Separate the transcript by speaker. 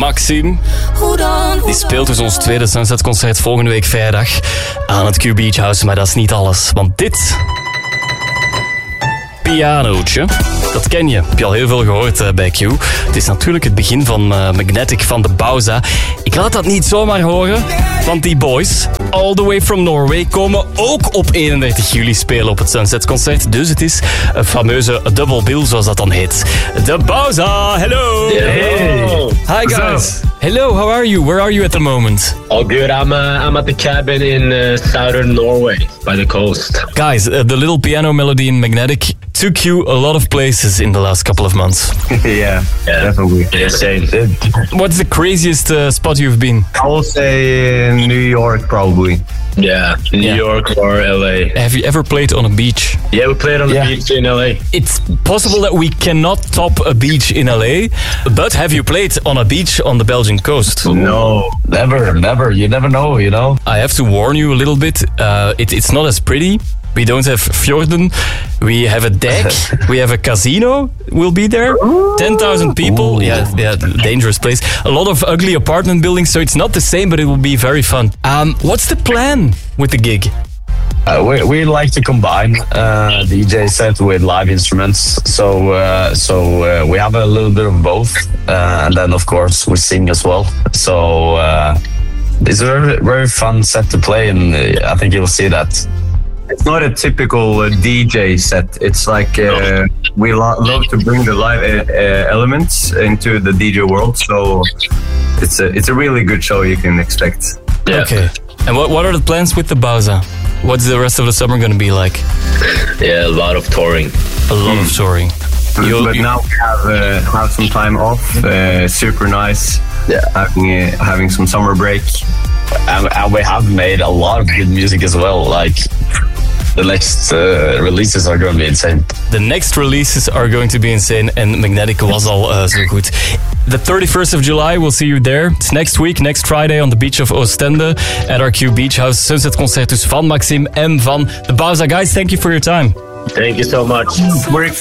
Speaker 1: Maxime. Die speelt dus ons tweede Sunset-concert volgende week vrijdag aan het Q Beach House. Maar dat is niet alles, want dit pianootje, dat ken je. Heb je al heel veel gehoord bij Q. Het is natuurlijk het begin van Magnetic van de Bauza. Ik laat dat niet zomaar horen, want die boys, all the way from Norway, komen ook op 31 juli spelen op het Sunset-concert. Dus het is een fameuze double bill, zoals dat dan heet. De Bauza, hello!
Speaker 2: Hey!
Speaker 1: Hi guys! Hello, how are you? Where are you at the moment?
Speaker 2: All good. I'm at the cabin in southern Norway by the coast.
Speaker 1: Guys, the little piano melody in Magnetic took you a lot of places in the last couple of months.
Speaker 3: Yeah, definitely.
Speaker 2: Yeah, same.
Speaker 1: What's the craziest spot you've been?
Speaker 3: I will say New York, probably.
Speaker 2: Yeah, New York or LA.
Speaker 1: Have you ever played on a beach?
Speaker 2: Yeah, we played on the beach in LA.
Speaker 1: It's possible that we cannot top a beach in LA, but have you played on a beach on the Belgian coast?
Speaker 3: No,
Speaker 4: Never. You never know, you know?
Speaker 1: I have to warn you a little bit. It's not as pretty. We don't have fjorden. We have a deck. We have a casino. We'll be there. 10,000 people.
Speaker 4: Ooh.
Speaker 1: Yeah, dangerous place. A lot of ugly apartment buildings, so it's not the same, but it will be very fun. What's the plan with the gig?
Speaker 4: We like to combine DJ set with live instruments, so we have a little bit of both, and then of course we sing as well. So it's a very, very fun set to play, and I think you'll see that.
Speaker 3: it's not a typical DJ set. It's like we love to bring the live elements into the DJ world. So it's a really good show you can expect.
Speaker 2: Yeah.
Speaker 1: Okay. And what are the plans with the Bauza? What's the rest of the summer going to be like?
Speaker 2: Yeah, a lot of touring.
Speaker 1: A lot of touring.
Speaker 3: But now we have some time off. Super nice.
Speaker 4: Yeah.
Speaker 3: Having some summer break.
Speaker 4: And we have made a lot of good music as well. Like the next releases are going to be insane.
Speaker 1: The next releases are going to be insane, and Magnetic was al zo goed. The 31st of July, we'll see you there. It's next week, next Friday on the beach of Oostende at our Q Beach House. Sunset concert dus van Maxime en van de Bauza. Guys, thank you for your time.
Speaker 2: Thank you so much.
Speaker 3: We're